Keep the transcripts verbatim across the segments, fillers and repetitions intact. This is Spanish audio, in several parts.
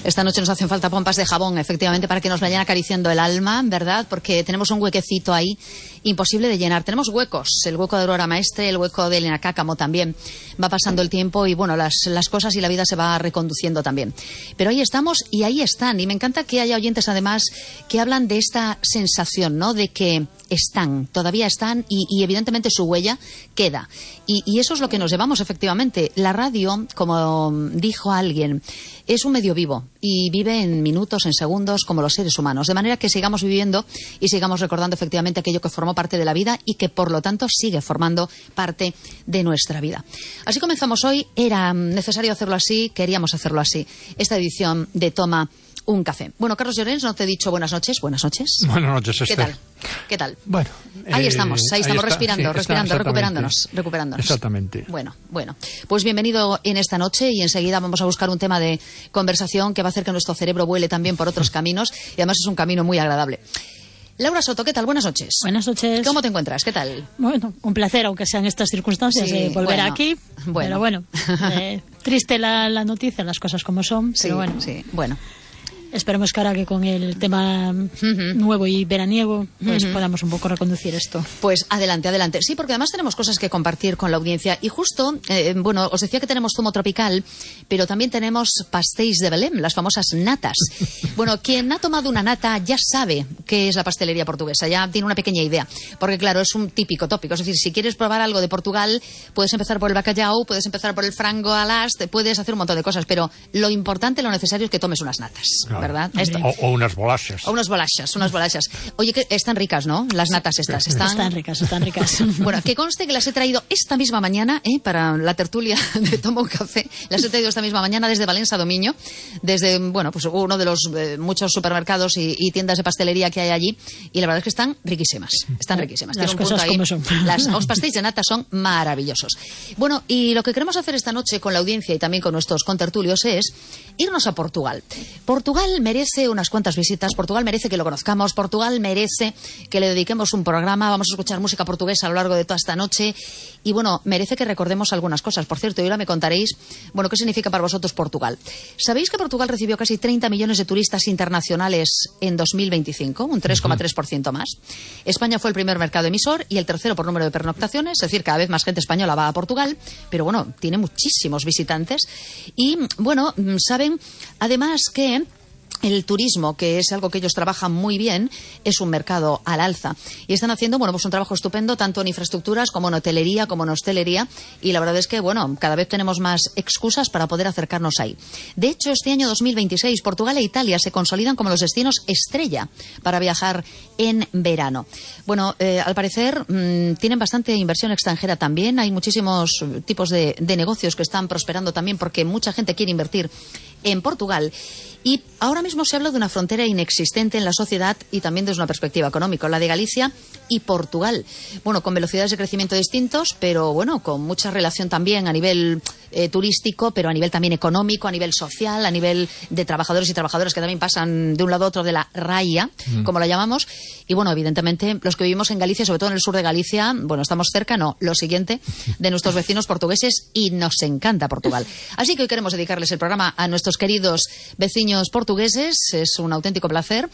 Esta noche nos hacen falta pompas de jabón, efectivamente, para que nos vayan acariciando el alma, ¿verdad? Porque tenemos un huequecito ahí imposible de llenar. Tenemos huecos, el hueco de Aurora Maestre, el hueco de Elena Cácamo también. Va pasando el tiempo y, bueno, las, las cosas y la vida se va reconduciendo también. Pero ahí estamos y ahí están. Y me encanta que haya oyentes, además, que hablan de esta sensación, ¿no? De que están, todavía están y, y evidentemente su huella queda. Y, y eso es lo que nos llevamos, efectivamente. La radio, como dijo alguien, es un medio vivo y vive en minutos, en segundos, como los seres humanos. De manera que sigamos viviendo y sigamos recordando efectivamente aquello que formó parte de la vida y que, por lo tanto, sigue formando parte de nuestra vida. Así comenzamos hoy. Era necesario hacerlo así, queríamos hacerlo así. Esta edición de Toma un Café. Bueno, Carlos Llorens, no te he dicho buenas noches. Buenas noches. Buenas noches, Esther. ¿Qué tal? ¿Qué tal? Bueno. Ahí eh, estamos, ahí estamos ahí está, respirando, sí, respirando, está, recuperándonos, recuperándonos. Exactamente. Bueno, bueno. Pues bienvenido en esta noche y enseguida vamos a buscar un tema de conversación que va a hacer que nuestro cerebro vuele también por otros caminos y además es un camino muy agradable. Laura Soto, ¿qué tal? Buenas noches. Buenas noches. ¿Cómo te encuentras? ¿Qué tal? Bueno, un placer, aunque sean estas circunstancias, sí, de volver bueno, aquí. Bueno. Pero bueno, eh, triste la, la noticia, las cosas como son. Sí, pero bueno. sí, bueno. Esperemos que ahora que con el tema uh-huh. nuevo y veraniego pues uh-huh. podamos un poco reconducir esto. Pues adelante, adelante. Sí, porque además tenemos cosas que compartir con la audiencia. Y justo, eh, bueno, os decía que tenemos zumo tropical, pero también tenemos pastéis de Belém, las famosas natas. Bueno, quien ha tomado una nata ya sabe qué es la pastelería portuguesa, ya tiene una pequeña idea. Porque claro, es un típico tópico. Es decir, si quieres probar algo de Portugal, puedes empezar por el bacalhau, puedes empezar por el frango alas, puedes hacer un montón de cosas. Pero lo importante, lo necesario es que tomes unas natas. Claro. ¿Verdad? Esto. O, o unas bolachas. O unas bolachas, unas bolachas. Oye, que están ricas, ¿no? Las natas estas. Están, están ricas, están ricas. Bueno, que conste que las he traído esta misma mañana, ¿eh? Para la tertulia de Toma un Café. Las he traído esta misma mañana desde Valencia Domiño, desde, bueno, pues uno de los eh, muchos supermercados y, y tiendas de pastelería que hay allí. Y la verdad es que están riquísimas. Están riquísimas. Las cosas ahí. Como son. Las, los pastéis de nata son maravillosos. Bueno, y lo que queremos hacer esta noche con la audiencia y también con nuestros contertulios es irnos a Portugal. Portugal merece unas cuantas visitas, Portugal merece que lo conozcamos, Portugal merece que le dediquemos un programa, vamos a escuchar música portuguesa a lo largo de toda esta noche y bueno, merece que recordemos algunas cosas. Por cierto, y ahora me contaréis, bueno, qué significa para vosotros Portugal. ¿Sabéis que Portugal recibió casi treinta millones de turistas internacionales en dos mil veinticinco? Un tres coma tres por ciento más. España fue el primer mercado emisor y el tercero por número de pernoctaciones, es decir, cada vez más gente española va a Portugal, pero bueno, tiene muchísimos visitantes y bueno, saben además que el turismo, que es algo que ellos trabajan muy bien, es un mercado al alza. Y están haciendo, bueno, pues un trabajo estupendo, tanto en infraestructuras como en hotelería, como en hostelería. Y la verdad es que, bueno, cada vez tenemos más excusas para poder acercarnos ahí. De hecho, este año dos mil veintiséis, Portugal e Italia se consolidan como los destinos estrella para viajar en verano. Bueno, eh, al parecer mmm, tienen bastante inversión extranjera también. Hay muchísimos tipos de, de negocios que están prosperando también porque mucha gente quiere invertir en Portugal. Y ahora mismo se habla de una frontera inexistente en la sociedad y también desde una perspectiva económica, la de Galicia y Portugal. Bueno, con velocidades de crecimiento distintos, pero bueno, con mucha relación también a nivel eh, turístico, pero a nivel también económico, a nivel social, a nivel de trabajadores y trabajadoras que también pasan de un lado a otro de la raya, mm. como la llamamos. Y bueno, evidentemente, los que vivimos en Galicia, sobre todo en el sur de Galicia, bueno, estamos cerca, no, lo siguiente, de nuestros vecinos portugueses y nos encanta Portugal. Así que hoy queremos dedicarles el programa a nuestros queridos vecinos portugueses, es un auténtico placer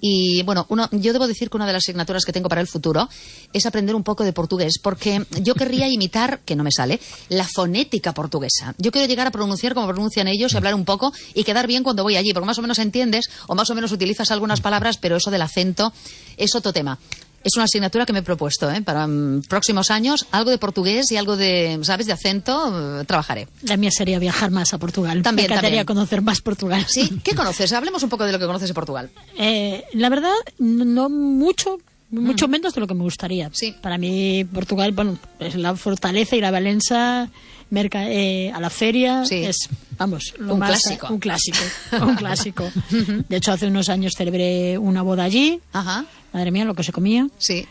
y bueno, uno, yo debo decir que una de las asignaturas que tengo para el futuro es aprender un poco de portugués porque yo querría imitar, que no me sale, la fonética portuguesa. Yo quiero llegar a pronunciar como pronuncian ellos y hablar un poco y quedar bien cuando voy allí, porque más o menos entiendes o más o menos utilizas algunas palabras, pero eso del acento es otro tema. Es una asignatura que me he propuesto, ¿eh? Para um, próximos años, algo de portugués y algo de, ¿sabes?, de acento, uh, trabajaré. La mía sería viajar más a Portugal. También, me encantaría también. conocer más Portugal. ¿Sí? ¿Qué conoces? Hablemos un poco de lo que conoces de Portugal. Eh, la verdad, no mucho, mucho mm. menos de lo que me gustaría. Sí. Para mí, Portugal, bueno, es la fortaleza y la Valença, merca, eh, a la feria, sí. es, vamos, lo un más, clásico. Un clásico, un clásico. De hecho, hace unos años celebré una boda allí. Ajá. Madre mía, lo que se comía. Sí.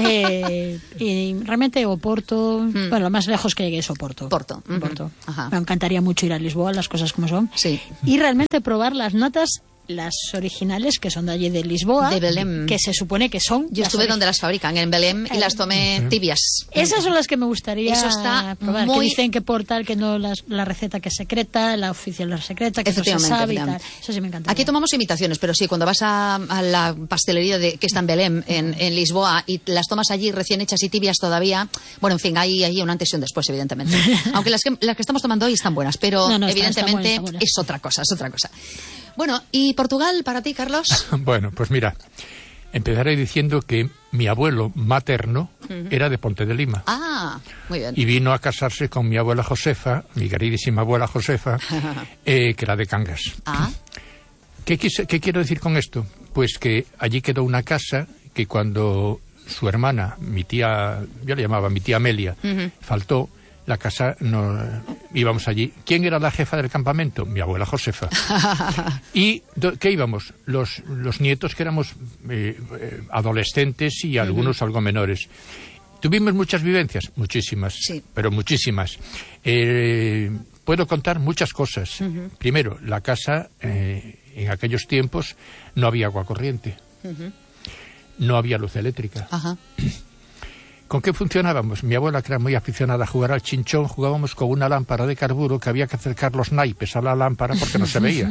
Eh, y realmente Oporto, mm. bueno, lo más lejos que llegué es Oporto. Porto. Uh-huh. Porto. Ajá. Me encantaría mucho ir a Lisboa, las cosas como son. Sí. Y realmente probar las natas las originales, que son de allí de Lisboa, de Belém, que se supone que son... Yo estuve donde las fabrican, en Belém, y las tomé tibias. Esas son las que me gustaría Eso está probar, muy... que dicen que por tal, que no las, la receta que es secreta, la oficial es secreta, que no se sabe y tal. Eso sí me encanta. Aquí tomamos imitaciones, pero sí, cuando vas a, a la pastelería de, que está en Belém, en, en Lisboa, y las tomas allí recién hechas y tibias todavía, bueno, en fin, hay, hay un antes y un después, evidentemente. Aunque las que, las que estamos tomando hoy están buenas, pero no, no, evidentemente está, está buena, está buena. Es otra cosa, es otra cosa. Bueno, ¿y Portugal para ti, Carlos? Bueno, pues mira, empezaré diciendo que mi abuelo materno uh-huh. era de Ponte de Lima. Ah, muy bien. Y vino a casarse con mi abuela Josefa, mi queridísima abuela Josefa, eh, que era de Cangas. Ah. ¿Qué, quise, ¿Qué quiero decir con esto? Pues que allí quedó una casa que cuando su hermana, mi tía, yo le llamaba mi tía Amelia, uh-huh. faltó, la casa, no, íbamos allí. ¿Quién era la jefa del campamento? Mi abuela Josefa. ¿Y do, qué íbamos? Los, los nietos que éramos eh, eh, adolescentes y algunos uh-huh. algo menores. ¿Tuvimos muchas vivencias? Muchísimas, sí. pero muchísimas. Eh, puedo contar muchas cosas. Uh-huh. Primero, la casa, eh, en aquellos tiempos, no había agua corriente. Uh-huh. No había luz eléctrica. Ajá. ¿Con qué funcionábamos? Mi abuela, que era muy aficionada a jugar al chinchón, jugábamos con una lámpara de carburo que había que acercar los naipes a la lámpara porque no se veía.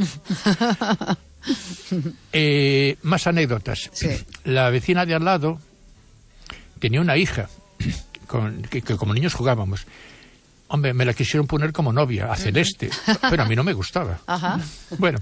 eh, más anécdotas. Sí. La vecina de al lado tenía una hija con, que, que como niños jugábamos. Hombre, me la quisieron poner como novia, a Celeste, pero a mí no me gustaba. Ajá. Bueno,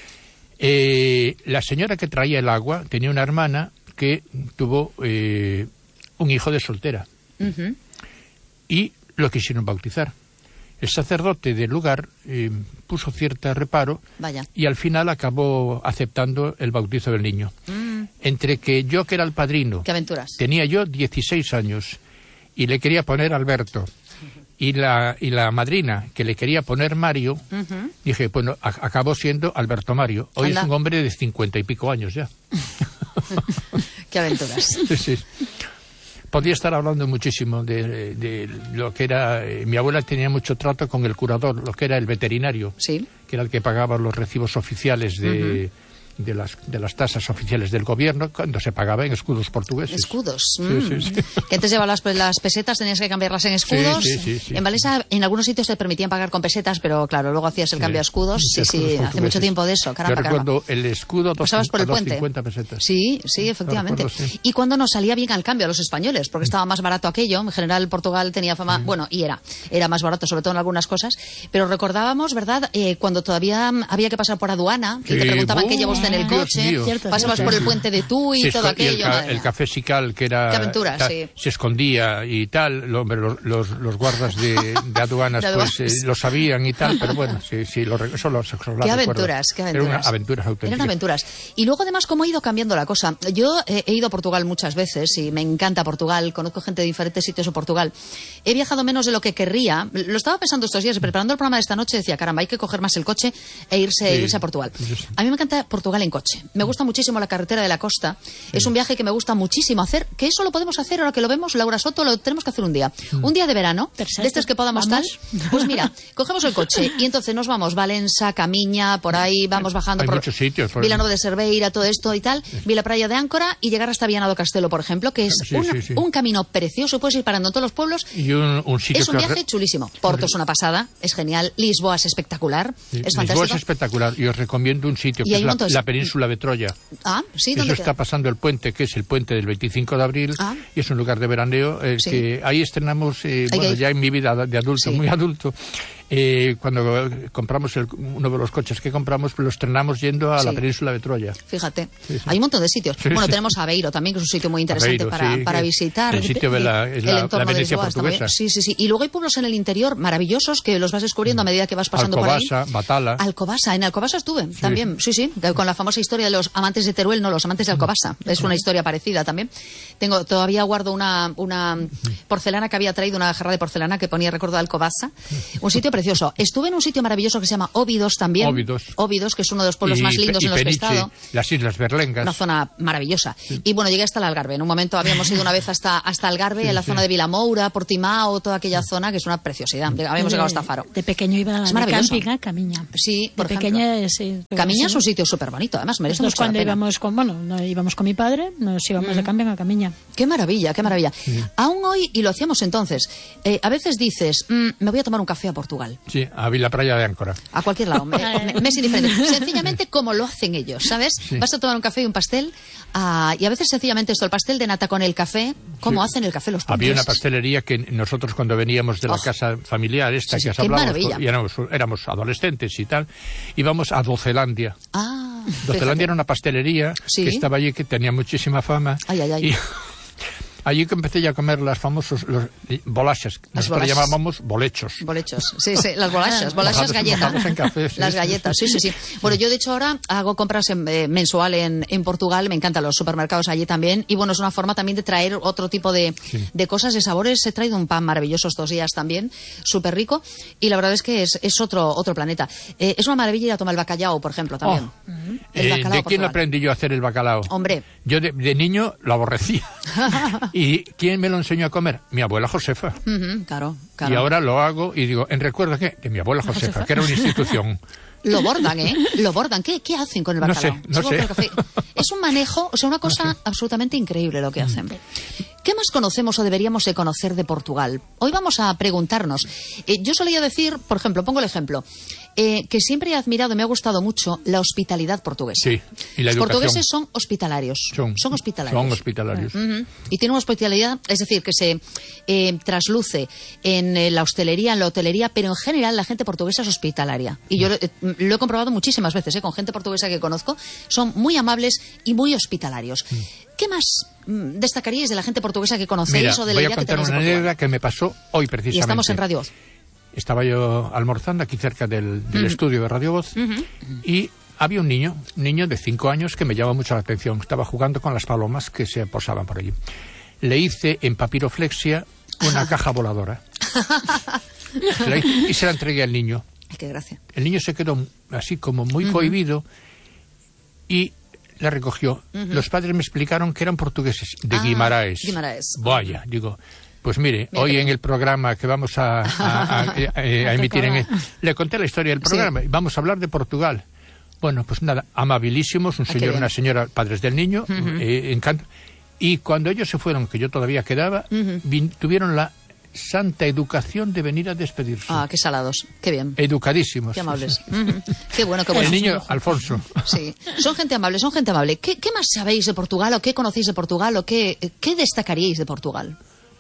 eh, la señora que traía el agua tenía una hermana que tuvo... Eh, un hijo de soltera. Uh-huh. Y lo quisieron bautizar. El sacerdote del lugar eh, puso cierto reparo. Vaya. Y al final acabó aceptando el bautizo del niño. Mm. Entre que yo, que era el padrino, ¿qué aventuras? Tenía yo dieciséis años y le quería poner Alberto, uh-huh. y, la, y la madrina, que le quería poner Mario, uh-huh. dije, bueno, a- acabó siendo Alberto Mario. Hoy Anda. Es un hombre de cincuenta y pico años ya. ¿Qué aventuras? Sí, sí. Podía estar hablando muchísimo de, de lo que era... Eh, mi abuela tenía mucho trato con el curador, lo que era el veterinario, sí. que era el que pagaba los recibos oficiales de, uh-huh. de, las, de las tasas oficiales del gobierno, cuando se pagaba en escudos portugueses. Escudos. Sí, mm. sí, sí. Que antes llevaba las, las pesetas, tenías que cambiarlas en escudos. Sí, sí, sí, sí. En Valencia, en algunos sitios te permitían pagar con pesetas, pero claro, luego hacías el sí. cambio a escudos. Sí, sí, sí hace mucho tiempo de eso. Caramba, Yo recuerdo caramba. el escudo dos, pasabas por el puente. cincuenta pesetas. Sí, sí, efectivamente. Recuerdo, sí. Y cuando nos salía bien al cambio a los españoles, porque estaba más barato aquello. En general, Portugal tenía fama, mm. bueno, y era, era más barato, sobre todo en algunas cosas. Pero recordábamos, ¿verdad? Eh, cuando todavía había que pasar por aduana sí. y te preguntaban uh, qué lleva usted en el coche. Cierto, pasabas cierto. por el puente de tú y se todo aquello. Y el, ca- el café Sical, que era... Qué aventura, ta, sí. Se escondía y tal. Lo, los, los, los guardas de, de aduanas, de aduanas. pues eh, lo sabían y tal, pero bueno, sí, sí, lo, eso lo, eso lo Qué recuerdo. aventuras, qué aventuras. Eran aventuras auténticas. Eran aventuras. Y luego, además, cómo ha ido cambiando la cosa. Yo eh, he ido a Portugal muchas veces y me encanta Portugal. Conozco gente de diferentes sitios en Portugal. He viajado menos de lo que querría. Lo estaba pensando estos días, preparando el programa de esta noche, decía, caramba, hay que coger más el coche e irse, sí. irse a Portugal. A mí me encanta Portugal en coche. Me gusta muchísimo la carretera de la costa. Sí. Es un viaje que me gusta muchísimo hacer, que eso lo podemos hacer ahora que lo vemos, Laura Soto, lo tenemos que hacer un día. Mm. Un día de verano, Perfecto. de estos que podamos tal. Pues mira, cogemos el coche y entonces nos vamos Valença, Camiña, por ahí vamos bajando Hay por muchos sitios, por Vilanova de Cerveira, todo esto y tal, sí. Vila Praia de Áncora y llegar hasta Viana do Castelo, por ejemplo, que es sí, una, sí, sí. un camino precioso, puedes ir parando en todos los pueblos. Y un, un sitio es un que viaje re... chulísimo. Porto es una pasada, es genial. Lisboa es espectacular, sí. es Lisboa fantástico. es espectacular y os recomiendo un sitio que es la, la península de Troya. Ah, sí, Eso ¿dónde está queda? pasando el puente, que es el puente del veinticinco de abril, ah. y es un lugar de veraneo eh, sí. que ahí estrenamos, eh, bueno, ya en mi vida de adulto, sí. muy adulto, eh, cuando compramos el, uno de los coches que compramos, pues lo estrenamos yendo a sí. la península de Troya. Fíjate, sí, sí. hay un montón de sitios. Sí, bueno, sí. tenemos Aveiro también, que es un sitio muy interesante Aveiro, para, sí, para visitar. El sitio de la, es el la, entorno la Venecia de Lisboa, portuguesa. Sí, sí, sí. Y luego hay pueblos en el interior maravillosos que los vas descubriendo a medida que vas pasando Alcobasa, por ahí. Batala. Alcobasa, en Alcobasa estuve sí. también, sí, sí, con la famosa historia de los amantes de Teruel, no, los amantes de Alcobasa. Es una historia parecida también. Tengo, todavía guardo una, una porcelana que había traído, una jarra de porcelana que ponía recuerdo de Alcobasa. Un sitio precioso. Estuve en un sitio maravilloso que se llama Óbidos también. Óbidos. Óbidos, que es uno de los pueblos y, más lindos y en los Peniche, que he estado. las Islas Berlengas. Una zona maravillosa. Sí. Y bueno, llegué hasta el Algarve. En un momento habíamos ido una vez hasta, hasta Algarve, sí, en la sí. zona de Vilamoura, Portimao, toda aquella sí. zona, que es una preciosidad. Habíamos de, llegado hasta Faro. De pequeño iba es de camping a Camiña. Sí, por de ejemplo. pequeña, sí. Camiña sí. es un sitio súper bonito, además merece Nosotros mucho cuando la pena. íbamos con, bueno, no, íbamos con mi padre, nos íbamos mm. de camping a Camiña. Qué maravilla, qué maravilla. Sí. Aún hoy, y lo hacíamos entonces, eh, a veces dices, mmm, me voy a tomar un café a Portugal. Sí, a la playa de Áncora. A cualquier lado, me, me, me es indiferente. Sencillamente como lo hacen ellos, ¿sabes? Sí. Vas a tomar un café y un pastel, uh, y a veces sencillamente esto, el pastel de nata con el café, ¿cómo sí. hacen el café los portugueses? Había una pastelería que nosotros cuando veníamos de la oh. casa familiar, esta sí, sí, que has hablado, y éramos, éramos adolescentes y tal, íbamos a Docelandia. Ah, Docelandia era una pastelería sí. que estaba allí, que tenía muchísima fama. Ay, ay, ay. Y allí que empecé ya a comer las famosas los, bolachas, nosotros llamábamos bolechos. Bolechos, sí, sí, las bolachas, bolachas galletas. En café, sí, las galletas, sí, sí, sí. Bueno, yo de hecho ahora hago compras en, eh, mensual en, en Portugal, me encantan los supermercados allí también, y bueno, es una forma también de traer otro tipo de, sí. de cosas, de sabores. He traído un pan maravilloso estos días también, súper rico, y la verdad es que es, es otro otro planeta. Eh, es una maravilla ir a tomar el bacalao, por ejemplo, también. Oh. El bacalao, eh, ¿de quién aprendí yo a hacer el bacalao? Hombre. Yo de, de niño lo aborrecía. ¿Y quién me lo enseñó a comer? Mi abuela Josefa. Uh-huh, claro, claro. Y ahora lo hago y digo, ¿en recuerdo qué? De mi abuela Josefa, Josefa. que era una institución. Lo bordan, ¿eh? Lo bordan. ¿Qué, qué hacen con el bacalao? No sé, no sé. El café. Es un manejo, o sea, una cosa no sé. absolutamente increíble lo que hacen. ¿Qué más conocemos o deberíamos de conocer de Portugal? Hoy vamos a preguntarnos. Eh, yo solía decir, por ejemplo, pongo el ejemplo, eh, que siempre he admirado y me ha gustado mucho la hospitalidad portuguesa. Sí, y la Los educación. portugueses son hospitalarios. Son, son hospitalarios. Son hospitalarios. Uh-huh. Y tienen una hospitalidad, es decir, que se eh, trasluce en eh, la hostelería, en la hotelería, pero en general la gente portuguesa es hospitalaria. Y yo eh, lo he comprobado muchísimas veces, eh, con gente portuguesa que conozco. Son muy amables y muy hospitalarios. Mm. ¿Qué más mm, destacaríais de la gente portuguesa que conocéis? Mira, o de la voy idea a contar que una anécdota que me pasó hoy precisamente. Y estamos en Radio Voz. Estaba yo almorzando aquí cerca del, del uh-huh. estudio de Radio Voz uh-huh. y había un niño, un niño de cinco años que me llamó mucho la atención. Estaba jugando con las palomas que se posaban por allí. Le hice en papiroflexia una caja voladora. Se la hice, y se la entregué al niño. Qué gracia. El niño se quedó así como muy uh-huh. cohibido y la recogió. Uh-huh. Los padres me explicaron que eran portugueses, de ah, Guimaraes. Guimaraes. Vaya, digo, pues mire, Mira hoy que... en el programa que vamos a, a, a, a, a emitir, en el, le conté la historia del programa, sí. Vamos a hablar de Portugal. Bueno, pues nada, amabilísimos, un ah, señor, una señora, padres del niño, uh-huh. eh, encanto. Y cuando ellos se fueron, que yo todavía quedaba, uh-huh. vin, tuvieron la santa educación de venir a despedirse. Ah, qué salados, qué bien. Educadísimos. Qué amables. Uh-huh. Qué bueno, qué bueno. El niño Alfonso. Sí, son gente amable, son gente amable. ¿Qué, qué más sabéis de Portugal o qué conocéis de Portugal o qué, qué destacaríais de Portugal?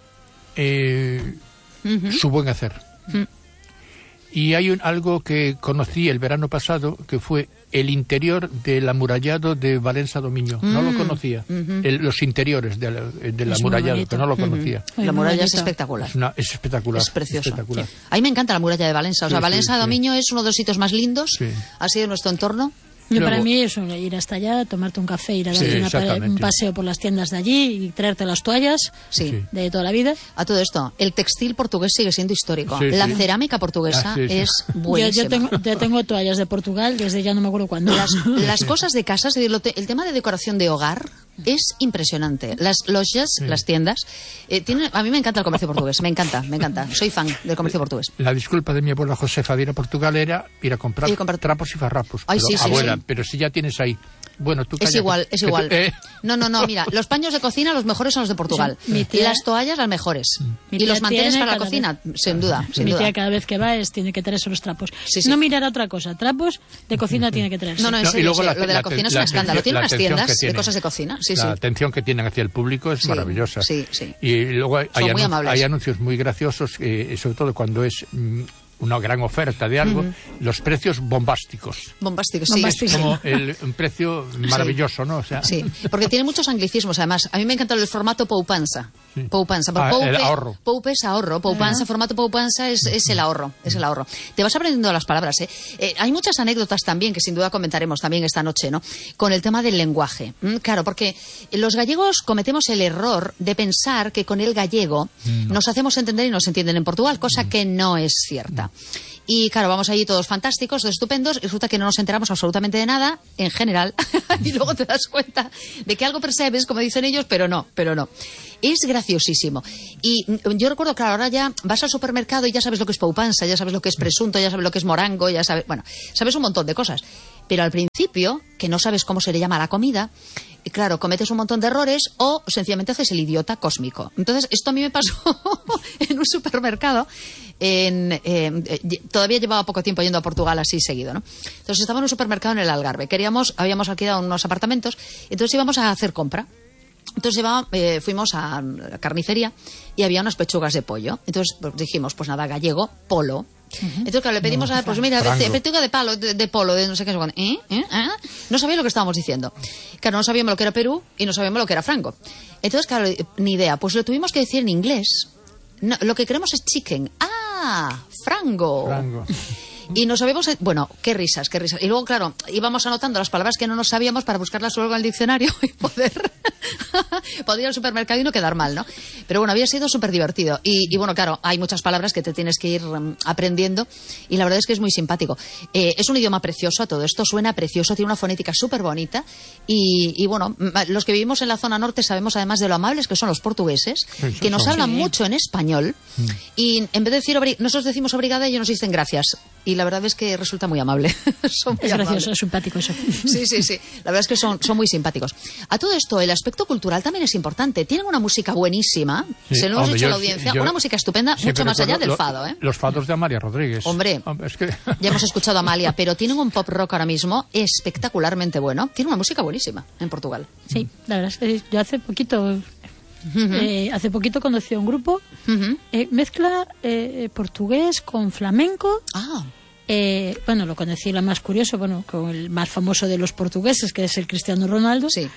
Eh, uh-huh. Su buen hacer. Uh-huh. Y hay un, algo que conocí el verano pasado, que fue el interior del amurallado de Valença do Miño. Mm. No lo conocía. Uh-huh. el, los interiores de la, del es amurallado, que no lo conocía. Uh-huh. La muralla es espectacular. Es, una, es espectacular. Es precioso. Espectacular. Sí. A mí me encanta la muralla de Valença. O sea, sí, Valença sí, do Miño sí. es uno de los sitios más lindos, sí. así de nuestro entorno. Y Luego, para mí es ir hasta allá, tomarte un café, ir a darte sí, una, un paseo por las tiendas de allí y traerte las toallas sí. de toda la vida. A todo esto, el textil portugués sigue siendo histórico. Sí, la sí. cerámica portuguesa ah, sí, sí. es buenísima. Yo, yo, tengo, yo tengo toallas de Portugal desde ya no me acuerdo cuándo. Las, las cosas de casa, es decir, lo te, el tema de decoración de hogar es impresionante. Las lojas, sí. las tiendas, eh, tienen, a mí me encanta el comercio portugués, me encanta, me encanta. Soy fan del comercio portugués. La disculpa de mi abuela Josefa de ir a Portugal era ir a comprar, comprar... trapos y farrapos. Ay, pero, sí, sí, abuela, sí. pero si ya tienes ahí. Bueno, tú es igual, que, es igual. Tú, eh. No, no, no, mira, los paños de cocina los mejores son los de Portugal. Sí, y las toallas las mejores. Y los manteles para la cocina, vez. sin duda, sin Mi duda. tía cada vez que va es, tiene que traerse los trapos. Sí, sí. No mirar otra cosa, trapos de cocina tiene que traerse. No, no, en no, serio, y luego la, lo de la, la cocina es un escándalo. Tiene unas tiendas de cosas de cocina. Sí, la sí. atención que tienen hacia el público es sí, maravillosa. Sí, sí. Y luego hay, hay, muy anun hay anuncios muy graciosos, eh, sobre todo cuando es mm, una gran oferta de algo, uh-huh. los precios bombásticos. Bombásticos, sí. Bombásticos. Es como el, un precio maravilloso, sí. ¿no? O sea, sí, porque tiene muchos anglicismos, además. A mí me encanta el formato poupanza. Sí. Poupanza. Ah, poupe, el ahorro. Poupe es ahorro. Poupanza, uh-huh. formato poupanza es, es el ahorro. Es el ahorro. Te vas aprendiendo las palabras, ¿eh? Eh, hay muchas anécdotas también que sin duda comentaremos también esta noche, ¿no? Con el tema del lenguaje. Mm, claro, porque los gallegos cometemos el error de pensar que con el gallego no. nos hacemos entender y nos entienden en Portugal, cosa no. que no es cierta. Y claro, vamos allí todos fantásticos, estupendos, y resulta que no nos enteramos absolutamente de nada, en general, y luego te das cuenta de que algo percibes, como dicen ellos, pero no, pero no. Es graciosísimo. Y yo recuerdo, claro, ahora ya vas al supermercado y ya sabes lo que es poupanza, ya sabes lo que es presunto, ya sabes lo que es morango, ya sabes, bueno, sabes un montón de cosas. Pero al principio, que no sabes cómo se le llama a la comida, y claro, cometes un montón de errores o sencillamente haces el idiota cósmico. Entonces, esto a mí me pasó en un supermercado. En, eh, todavía llevaba poco tiempo yendo a Portugal así seguido, ¿no? Entonces estaba en un supermercado en el Algarve. Queríamos, habíamos alquilado unos apartamentos, entonces íbamos a hacer compra. Entonces llevaba, eh, fuimos a la carnicería y había unas pechugas de pollo. Entonces pues, dijimos, pues nada, gallego, polo. Uh-huh. Entonces, claro, le pedimos, no, a, pues mira, frango. pechuga de palo, de, de polo, de no sé qué. ¿Eh? ¿Eh? ¿Eh? No sabía lo que estábamos diciendo. Claro, no sabíamos lo que era Perú y no sabíamos lo que era frango. Entonces, claro, ni idea. Pues lo tuvimos que decir en inglés. No, lo que queremos es chicken. ¡Ah! Frango. Frango. Y nos habíamos... Bueno, qué risas, qué risas. Y luego, claro, íbamos anotando las palabras que no nos sabíamos para buscarlas luego en el diccionario y poder... poder ir al supermercado y no quedar mal, ¿no? Pero bueno, había sido súper divertido. Y, y bueno, claro, hay muchas palabras que te tienes que ir um, aprendiendo y la verdad es que es muy simpático. Eh, es un idioma precioso, todo esto suena precioso, tiene una fonética súper bonita y, y bueno, los que vivimos en la zona norte sabemos además de lo amables que son los portugueses, sí, que nos hablan sí. mucho en español mm. y en vez de decir... Obri- nosotros decimos obrigada y ellos nos dicen gracias. Y la verdad es que resulta muy amable. Son muy es gracioso, amables. Es simpático eso. Sí, sí, sí. La verdad es que son, son muy simpáticos. A todo esto, el aspecto cultural también es importante. Tienen una música buenísima. Sí. Se lo hemos dicho a la audiencia. Yo, una música estupenda, mucho más allá del lo, fado. ¿eh? Los fados de Amalia Rodríguez. Hombre, Hombre es que... ya hemos escuchado a Amalia, pero tienen un pop rock ahora mismo espectacularmente bueno. Tienen una música buenísima en Portugal. Sí, la verdad es que yo hace poquito... Uh-huh. Eh, hace poquito conocí a un grupo uh-huh. eh, mezcla eh, portugués con flamenco. Ah. Eh, bueno, lo conocí, lo más curioso, bueno, con el más famoso de los portugueses, que es el Cristiano Ronaldo. Sí.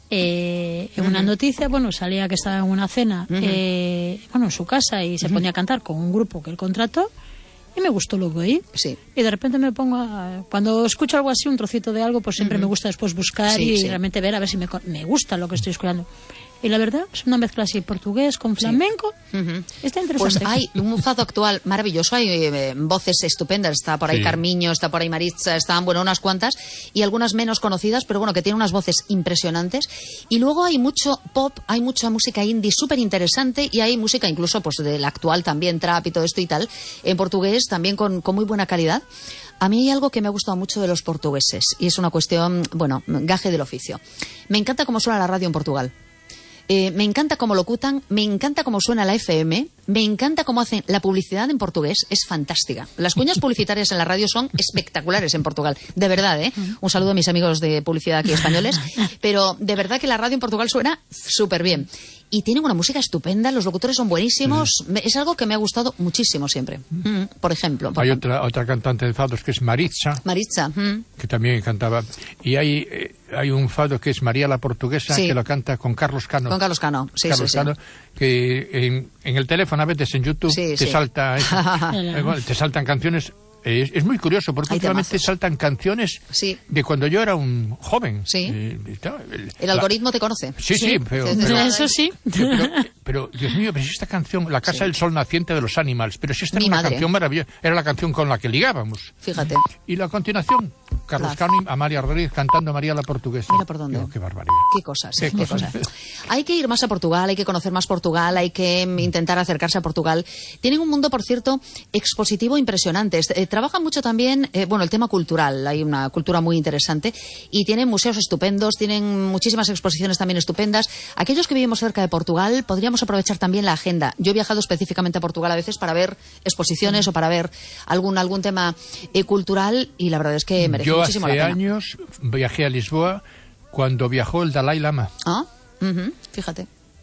Eh, en uh-huh. una noticia, bueno, salía que estaba en una cena, uh-huh. eh, bueno, en su casa y se uh-huh. ponía a cantar con un grupo que él contrató. Y me gustó lo que oí. Sí. Y de repente me pongo a... Cuando escucho algo así, un trocito de algo, pues siempre uh-huh. me gusta después buscar sí, y sí. realmente ver a ver si me, me gusta lo que estoy escuchando. Y la verdad, es una mezcla así, portugués con flamenco. Sí. Uh-huh. Está interesante. Pues hay un fado actual maravilloso, hay eh, voces estupendas. Está por ahí sí. Carmiño, está por ahí Maritza, están, bueno, unas cuantas. Y algunas menos conocidas, pero bueno, que tienen unas voces impresionantes. Y luego hay mucho pop, hay mucha música indie súper interesante. Y hay música incluso, pues, del actual también, trap y todo esto y tal. En portugués también con, con muy buena calidad. A mí hay algo que me ha gustado mucho de los portugueses. Y es una cuestión, bueno, gaje del oficio. Me encanta cómo suena la radio en Portugal. Eh, me encanta cómo locutan, me encanta cómo suena la F M, me encanta cómo hacen la publicidad en portugués, es fantástica. Las cuñas publicitarias en la radio son espectaculares en Portugal, de verdad, ¿eh? Un saludo a mis amigos de publicidad aquí españoles, pero de verdad que la radio en Portugal suena súper bien. Y tienen una música estupenda, los locutores son buenísimos, mm. es algo que me ha gustado muchísimo siempre. Mm. Por ejemplo. Por hay ejemplo. Otra, otra cantante de fados que es Maritza. Maritza. Mm. Que también cantaba. Y hay, eh, hay un fado que es María la Portuguesa, sí. que lo canta con Carlos Cano. Con Carlos Cano, sí, Carlos sí, Cano, sí. que en, en el teléfono a veces en YouTube sí, te sí. salta, eh, bueno, te saltan canciones. Es, es muy curioso porque últimamente saltan canciones sí. de cuando yo era un joven. Sí. Eh, el, el algoritmo te conoce. Sí, sí, sí pero, pero, eso sí. Pero, pero, pero, Dios mío, pero si esta canción, La Casa sí. del Sol Naciente de los Animals, pero si esta Mi era una madre. canción maravillosa, era la canción con la que ligábamos. Fíjate. Y la continuación, Carlos Cano y Amalia Rodríguez cantando María la Portuguesa. Mira por dónde. Oh, qué barbaridad. Qué cosas, qué, qué cosas. cosas. Hay que ir más a Portugal, hay que conocer más Portugal, hay que intentar acercarse a Portugal. Tienen un mundo, por cierto, expositivo impresionante. Eh, trabajan mucho también, eh, bueno, el tema cultural. Hay una cultura muy interesante y tienen museos estupendos, tienen muchísimas exposiciones también estupendas. Aquellos que vivimos cerca de Portugal podríamos aprovechar también la agenda. Yo he viajado específicamente a Portugal a veces para ver exposiciones mm. o para ver algún algún tema eh, cultural y la verdad es que merece Yo muchísimo la pena. Yo hace años viajé a Lisboa cuando viajó el Dalai Lama. Ah, uh-huh. Fíjate.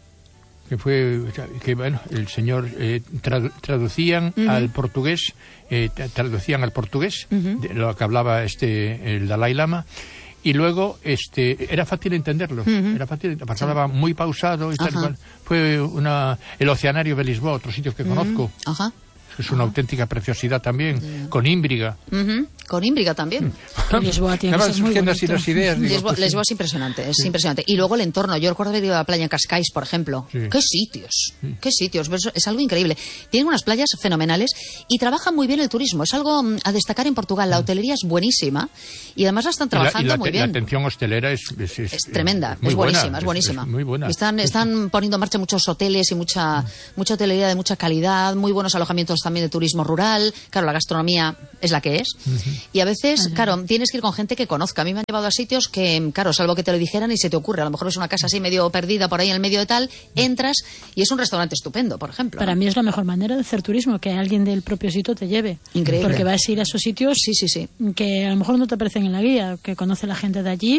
Que fue, que bueno, el señor eh, tradu- traducían uh-huh. al portugués, eh, traducían al portugués, uh-huh. de lo que hablaba este el Dalai Lama. Y luego este era fácil entenderlo, uh-huh. era fácil, pasaba sí. muy pausado y tal cual. Fue una, el Oceanario de Lisboa, otro sitio que conozco. Uh-huh. Ajá. que es una uh-huh. auténtica preciosidad también, uh-huh. con Ímbriga. Uh-huh. Con Ímbriga también. Lisboa tiene que ser muy bonito. Así las ideas, digo, Lisboa, pues, Lisboa es impresionante, es sí. impresionante. Y luego el entorno, yo recuerdo haber ido a la playa en Cascais, por ejemplo. Sí. ¡Qué sitios! Sí. ¡Qué sitios! Es algo increíble. Tienen unas playas fenomenales y trabajan muy bien el turismo. Es algo a destacar en Portugal. La hotelería es buenísima y además la están trabajando y la, y la, muy bien. La atención hostelera es... Es, es, es tremenda, muy es buenísima, buena, es buenísima. Es, es muy buena. Están, están poniendo en marcha muchos hoteles y mucha, mucha hotelería de mucha calidad, muy buenos alojamientos también de turismo rural. Claro, la gastronomía es la que es. Uh-huh. Y a veces, uh-huh. claro, tienes que ir con gente que conozca. A mí me han llevado a sitios que, claro, salvo que te lo dijeran y se te ocurre. A lo mejor es una casa así medio perdida por ahí en el medio de tal, entras y es un restaurante estupendo, por ejemplo. Para ¿no? mí es la mejor manera de hacer turismo, que alguien del propio sitio te lleve. Increíble. Porque vas a ir a esos sitios sí, sí, sí. que a lo mejor no te aparecen en la guía, que conoce la gente de allí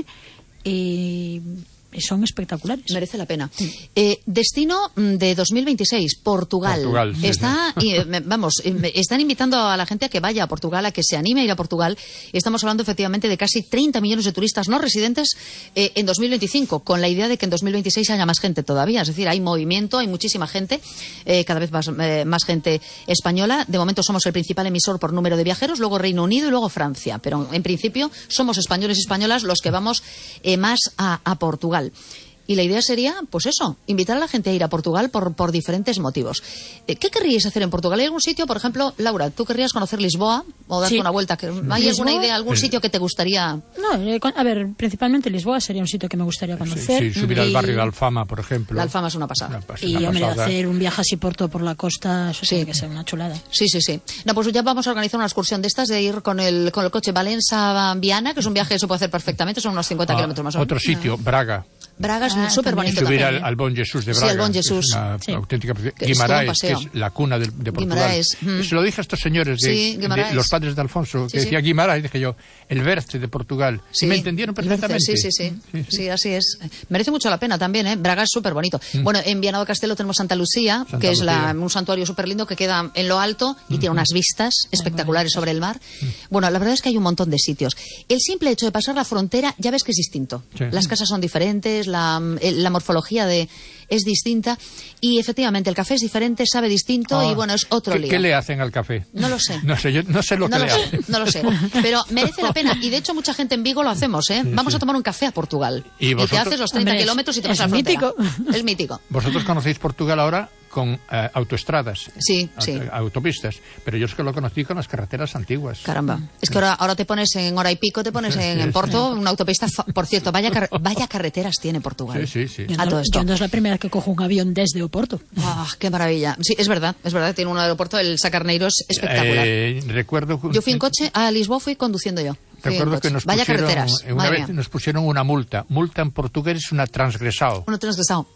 y... y son espectaculares. Merece la pena. Sí. Eh, destino de dos mil veintiséis, Portugal. Portugal sí, Está, sí. Y, vamos, están invitando a la gente a que vaya a Portugal, a que se anime a ir a Portugal. Estamos hablando efectivamente de casi treinta millones de turistas no residentes eh, en dos mil veinticinco, con la idea de que en dos mil veintiséis haya más gente todavía. Es decir, hay movimiento, hay muchísima gente, eh, cada vez más, eh, más gente española. De momento somos el principal emisor por número de viajeros, luego Reino Unido y luego Francia. Pero en principio somos españoles y españolas los que vamos eh, más a, a Portugal. Y la idea sería, pues eso, invitar a la gente a ir a Portugal por, por diferentes motivos. ¿Qué querríais hacer en Portugal? ¿Hay algún sitio, por ejemplo, Laura, tú querrías conocer Lisboa o darte sí. una vuelta? ¿Hay Lisboa? alguna idea, algún sí. sitio que te gustaría? No, a ver, principalmente Lisboa sería un sitio que me gustaría conocer. Sí, sí subir y... al barrio de Alfama, por ejemplo. La Alfama es una pasada. Una pas- y una hombre, pasada. hacer un viaje así por todo por la costa, eso sí. tiene que ser una chulada. Sí, sí, sí. No, pues ya vamos a organizar una excursión de estas, de ir con el, con el coche Valença-Viana, que es un viaje que se puede hacer perfectamente, son unos cincuenta ah, kilómetros más o menos. Otro sitio, Braga. Braga es ah, súper bonito subir también. al, al Bon Jesús de Braga. Sí, al Bon Jesús. Es una sí. auténtica... Que Guimaraes, es que es la cuna de, de Portugal. Guimaraes. Mm. Se lo dije a estos señores, de, sí, de los padres de Alfonso, que sí, decía sí. Guimaraes, dije yo, el Berce de Portugal. Sí, y me entendieron perfectamente. Sí, sí, sí, sí, sí, sí, así es. Merece mucho la pena también, ¿eh? Braga es súper bonito. Mm. Bueno, en Viana do Castelo tenemos Santa Lucía, Santa que es la, un santuario súper lindo que queda en lo alto y mm. tiene unas vistas espectaculares sobre el mar. Mm. Bueno, la verdad es que hay un montón de sitios. El simple hecho de pasar la frontera ya ves que es distinto. Sí. Las casas son diferentes, la, la morfología de es distinta y efectivamente el café es diferente, sabe distinto oh, y bueno, es otro ¿qué, lío. ¿Qué le hacen al café? No lo sé. No sé, yo no sé lo no que lo le sé, hacen. No lo sé, pero merece la pena y de hecho mucha gente en Vigo lo hacemos, ¿eh? Sí, Vamos sí. a tomar un café a Portugal y, y te haces los treinta Hombre, kilómetros y te vas a la frontera. Mítico. Es mítico. ¿Vosotros conocéis Portugal ahora? Con uh, autoestradas, sí, aut- sí. autopistas, pero yo es que lo conocí con las carreteras antiguas. Caramba, es que ahora, ahora te pones en hora y pico, te pones en, en Porto, una autopista, fa- por cierto, vaya, car- vaya carreteras tiene Portugal. Sí, sí, sí. Yo a no, todo esto. yo no es la primera vez que cojo un avión desde Oporto. Ah, qué maravilla. Sí, es verdad, es verdad, tiene un aeropuerto, el Sacarneiro es espectacular. Eh, recuerdo Yo fui en coche, a Lisboa fui conduciendo yo. Recuerdo que nos Vaya pusieron, carreteras, una vez nos pusieron una multa. Multa en portugués es una transgresado. Una transgresado.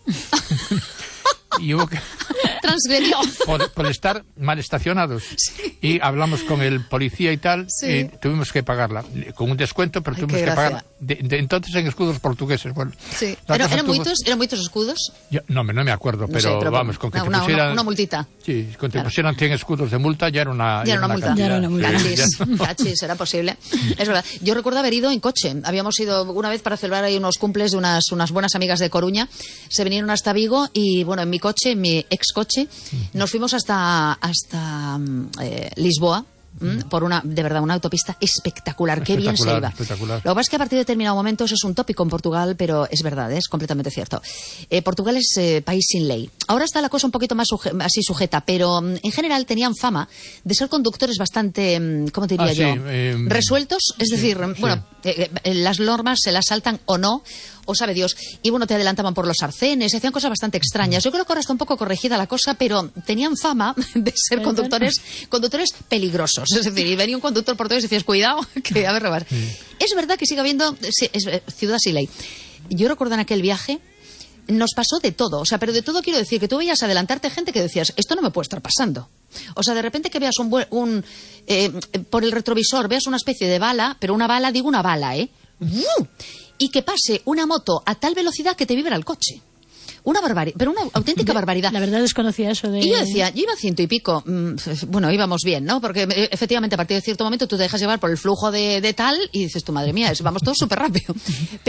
Y hubo que... Transgredió. Por, por estar mal estacionados. Sí. Y hablamos con el policía y tal, sí. y tuvimos que pagarla. Con un descuento, pero Ay, tuvimos que gracia. pagarla. De, de entonces en escudos portugueses. Bueno, sí. ¿Era, ¿Eran tuvo... muchos, ¿Eran muchos escudos? Yo, no, no me acuerdo, no pero, sé, pero vamos, con que una, te pusieran... Una, una multita. Sí, con que claro. te pusieran cien escudos de multa ya era una... Ya era una, una multa. Ya era una multa. Cachis, cachis, era posible. Es verdad. Yo recuerdo haber ido en coche. Habíamos ido una vez para celebrar ahí unos cumples de unas, unas buenas amigas de Coruña. Se vinieron hasta Vigo y, bueno, en mi coche, en mi ex coche, nos fuimos hasta, hasta eh, Lisboa. ¿Mm? Por una, de verdad, una autopista espectacular, qué bien se iba. Espectacular. Lo que pasa es que a partir de determinado momento eso es un tópico en Portugal, pero es verdad, es completamente cierto. Eh, Portugal es eh, país sin ley. Ahora está la cosa un poquito más suje así sujeta, pero mm, en general tenían fama de ser conductores bastante, mm, ¿cómo te diría ah, yo? Sí, eh, resueltos, es sí, decir, sí. bueno, eh, eh, las normas se las saltan o no, o sabe Dios, y bueno, te adelantaban por los arcenes, hacían cosas bastante extrañas. Yo creo que ahora está un poco corregida la cosa, pero tenían fama de ser conductores conductores peligrosos. Es decir, y venía un conductor portugués y decías, cuidado, que a ver, robar. Sí. Es verdad que sigue habiendo sí, es, ciudad sin ley. Yo recuerdo en aquel viaje, nos pasó de todo, o sea, pero de todo quiero decir que tú veías adelantarte gente que decías, esto no me puede estar pasando. O sea, de repente que veas un, buen, un eh, por el retrovisor, veas una especie de bala, pero una bala, digo una bala, ¿eh? ¡Uh! Y que pase una moto a tal velocidad que te vibra el coche. Una barbaridad, pero una auténtica barbaridad. La verdad desconocía eso de... Y yo decía, yo iba a ciento y pico, mm, bueno, íbamos bien, ¿no? Porque efectivamente a partir de cierto momento tú te dejas llevar por el flujo de, de tal y dices, tu madre mía, vamos todos súper rápido. Pero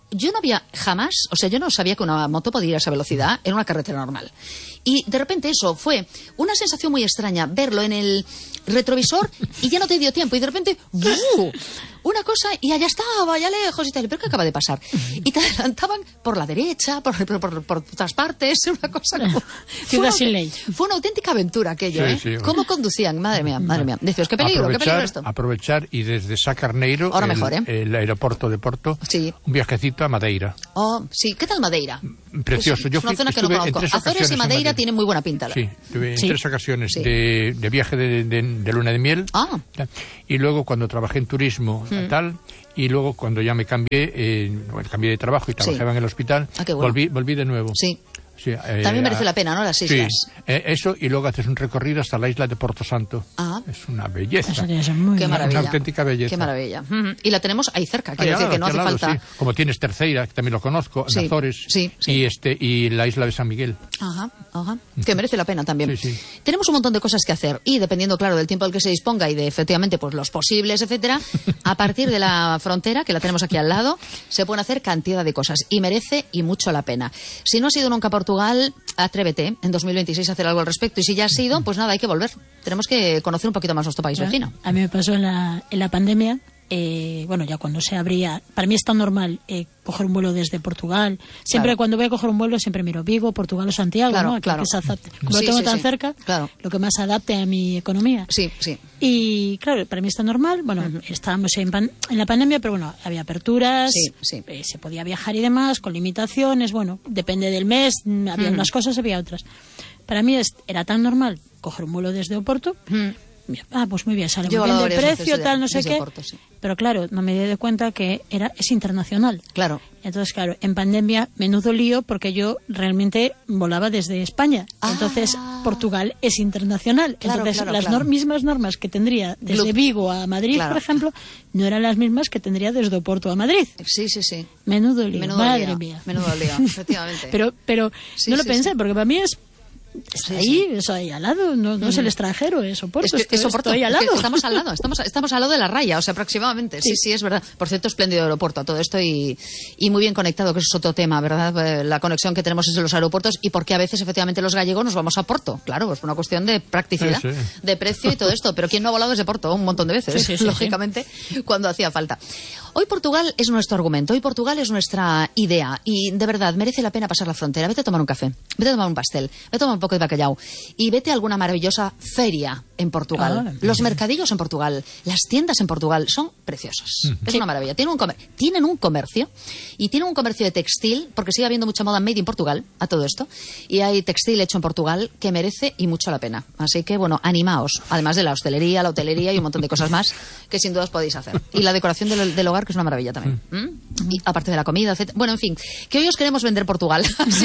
yo no había jamás, o sea, yo no sabía que una moto podía ir a esa velocidad en una carretera normal. Y de repente eso fue una sensación muy extraña, verlo en el retrovisor y ya no te dio tiempo. Y de repente, ¡buh! Una cosa y allá estaba, allá lejos y tal. ¿Pero qué acaba de pasar? Y te adelantaban por la derecha, por, por, por, por otras partes, una cosa como... Ciudad sin ley. Fue una auténtica aventura aquello, sí, ¿eh? sí, ¿Cómo conducían? Madre mía, madre mía. Decíos, qué peligro, qué peligro esto. Aprovechar y desde Sacarneiro, Ahora el, mejor, ¿eh? el aeropuerto de Porto, sí. un viajecito a Madeira. Oh, sí. ¿Qué tal Madeira? Precioso. Pues, Yo es una fui, zona que no conozco. Azores y Madeira, Madeira tienen muy buena pinta. Sí, tuve sí. en tres ocasiones sí. de, de viaje de, de, de luna de miel. Ah. Y luego cuando trabajé en turismo, mm. tal, y luego cuando ya me cambié, eh, bueno, cambié de trabajo y trabajaba sí. en el hospital, ah, bueno. volví, volví de nuevo. Sí. Sí, eh, también merece la pena, ¿no? Las islas. Sí, eh, eso y luego haces un recorrido hasta la isla de Porto Santo. Ah. Es una belleza. Eso tiene que ser muy Qué maravilla. Una auténtica belleza. Qué maravilla. Uh-huh. Y la tenemos ahí cerca, quiero ahí decir lado, que no hace lado, falta... Sí. Como tienes Terceira, que también lo conozco, sí. en Azores, sí, sí. y este y la isla de San Miguel. Ajá, ajá. Que merece la pena también. Sí, sí. Tenemos un montón de cosas que hacer y dependiendo, claro, del tiempo del que se disponga y de, efectivamente, pues los posibles, etcétera, a partir de la frontera, que la tenemos aquí al lado, se pueden hacer cantidad de cosas y merece y mucho la pena. Si no has ido nunca a Portugal, atrévete en dos mil veintiséis a hacer algo al respecto y si ya has ido, pues nada, hay que volver. Tenemos que conocer un poquito más nuestro país vecino. A mí me pasó en la, en la pandemia. Eh, bueno, ya cuando se abría, para mí es tan normal eh, coger un vuelo desde Portugal. Siempre claro. cuando voy a coger un vuelo, siempre miro Vigo, Portugal o Santiago, claro, ¿no? Claro. Que se adapte. Como sí, lo tengo sí, tan sí. cerca, claro. lo que más se adapte a mi economía. Sí, sí. Y claro, para mí está normal. Bueno, uh-huh. estábamos en, pan, en la pandemia, pero bueno, había aperturas, sí, sí. Eh, se podía viajar y demás, con limitaciones. Bueno, depende del mes, había uh-huh. unas cosas, había otras. Para mí es, era tan normal coger un vuelo desde Oporto. Uh-huh. Ah, pues muy bien, sale muy bien de precio, tal, no sé qué. Porto, sí. Pero claro, no me di cuenta que era es internacional. Claro. Entonces, claro, en pandemia, menudo lío, porque yo realmente volaba desde España. Ah. Entonces, Portugal es internacional. Claro, Entonces, claro, las claro. Nor- mismas normas que tendría desde Loop. Vigo a Madrid, claro. por ejemplo, no eran las mismas que tendría desde Oporto a Madrid. Sí, sí, sí. Menudo lío, Menudo madre lío. mía. Menudo lío, efectivamente. pero pero sí, no lo sí, pensé, sí. porque para mí es... Está sí, ahí, sí. eso ahí al lado, no, no mm. es el extranjero, es Oporto, es que, estoy, es Oporto, estoy al lado. Es que estamos al lado, estamos, estamos al lado de la raya, o sea, aproximadamente. Sí, sí, sí, es verdad. Por cierto, espléndido aeropuerto, todo esto y, y muy bien conectado, que eso es otro tema, ¿verdad? La conexión que tenemos entre los aeropuertos y porque a veces, efectivamente, los gallegos nos vamos a Porto. Claro, es una cuestión de practicidad, sí, sí. de precio y todo esto. Pero ¿quién no ha volado desde Porto? Un montón de veces, sí, sí, sí, lógicamente, sí. cuando hacía falta. Hoy Portugal es nuestro argumento, hoy Portugal es nuestra idea y de verdad merece la pena pasar la frontera. Vete a tomar un café, vete a tomar un pastel, vete a tomar un poco de bacalhau y vete a alguna maravillosa feria en Portugal. Ah, los mercadillos en Portugal, las tiendas en Portugal son preciosas. Uh-huh. Es sí. una maravilla. Tienen un, comer- tienen un comercio y tienen un comercio de textil porque sigue habiendo mucha moda made in Portugal a todo esto y hay textil hecho en Portugal que merece y mucho la pena. Así que bueno, animaos, además de la hostelería, la hotelería y un montón de cosas más que sin duda os podéis hacer. Y la decoración del, del hogar que es una maravilla también. ¿Mm? ¿Mm? Y aparte de la comida, etcétera. Bueno, en fin, que hoy os queremos vender Portugal. Así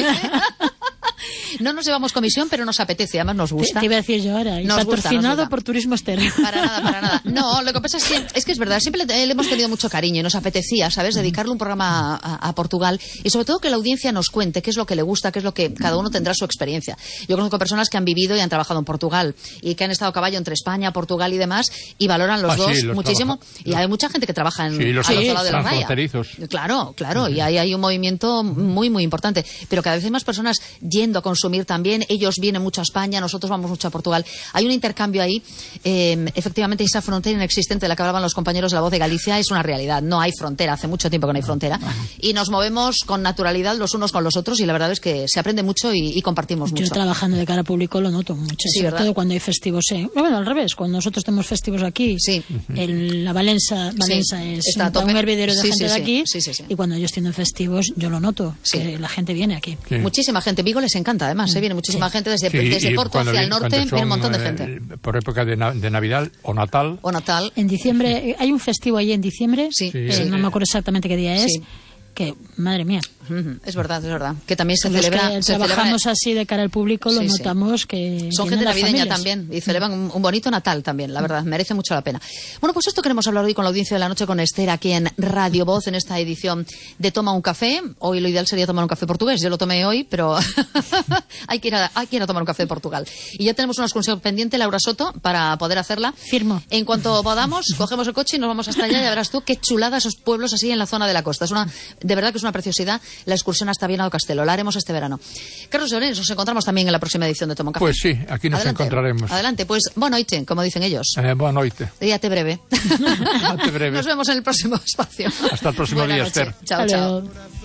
que no nos llevamos comisión, pero nos apetece, además nos gusta. Te, te iba a decir yo ahora, y nos patrocinado gusta, nos gusta. por Turismo Externo. Para nada, para nada. No, lo que pasa es que es, que es verdad, siempre le, le hemos tenido mucho cariño y nos apetecía, ¿sabes?, dedicarle un programa a, a, a Portugal y sobre todo que la audiencia nos cuente qué es lo que le gusta, qué es lo que cada uno tendrá su experiencia. Yo conozco personas que han vivido y han trabajado en Portugal y que han estado a caballo entre España, Portugal y demás y valoran los ah, dos sí, los muchísimo. Trabaja. Y hay mucha gente que trabaja en, sí, los al otro lado de la raya. Claro, claro, uh-huh. y ahí hay un movimiento muy, muy importante. Pero cada vez hay más personas yendo a consumir también. Ellos vienen mucho a España, nosotros vamos mucho a Portugal. Hay un intercambio ahí. Eh, efectivamente, esa frontera inexistente de la que hablaban los compañeros de La Voz de Galicia es una realidad. No hay frontera, hace mucho tiempo que no hay frontera. Y nos movemos con naturalidad los unos con los otros y la verdad es que se aprende mucho y, y compartimos Yo mucho. Yo trabajando de cara al público lo noto mucho, sí, sobre ¿verdad? todo cuando hay festivos. Eh. Bueno, al revés, cuando nosotros tenemos festivos aquí, sí. el, la Valenza, Valenza sí. es Está un, un hervidero de sí, gente sí, de aquí sí, sí, sí. y cuando ellos tienen festivos yo lo noto, sí. que la gente viene aquí. Sí. Muchísima gente, Vigo les encanta además, sí. ¿eh? Viene muchísima sí. gente desde, sí, desde Porto hacia viene, el norte, son, viene un montón de gente. Eh, por época de, na, de Navidad o Natal. O Natal. En diciembre, hay un festivo ahí en diciembre, sí. Eh, sí. no me acuerdo exactamente qué día es. Sí. Que, madre mía. Es verdad, es verdad. Que también se Los celebra. Que se trabajamos celebra... así de cara al público, lo sí, notamos sí. que. Son gente navideña familias. también y celebran un, un bonito Natal también, la verdad, merece mucho la pena. Bueno, pues esto queremos hablar hoy con la audiencia de la noche con Esther aquí en Radio Voz en esta edición de Toma un Café. Hoy lo ideal sería tomar un café portugués. Yo lo tomé hoy, pero hay, que ir a, hay que ir a tomar un café de Portugal. Y ya tenemos una excursión pendiente, Laura Soto, para poder hacerla. Firmo. En cuanto podamos, cogemos el coche y nos vamos hasta allá y ya verás tú qué chulada esos pueblos así en la zona de la costa. Es una, de verdad que es una preciosidad la excursión hasta Viana do Castelo. La haremos este verano. Carlos Llorens, nos encontramos también en la próxima edición de Toma un Café. Pues sí, aquí nos Adelante. encontraremos. Adelante, pues boa noite, como dicen ellos. Eh, boa noite. Y te breve. Ate breve. Nos vemos en el próximo espacio. Hasta el próximo Buena día, noche. Esther. Chao, chao.